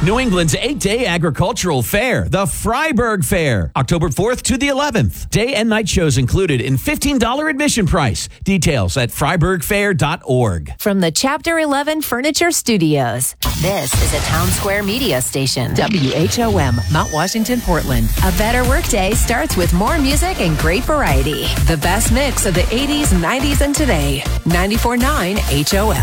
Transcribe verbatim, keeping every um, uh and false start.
New England's eight-day agricultural fair, the Freiburg Fair, October fourth to the eleventh. Day and night shows included in fifteen dollars admission price. Details at freiburg fair dot org. From the Chapter eleven Furniture Studios, this is a Town Square media station. W H O M, Mount Washington, Portland. A better workday starts with more music and great variety. The best mix of the eighties, nineties, and today. ninety-four point nine H O M.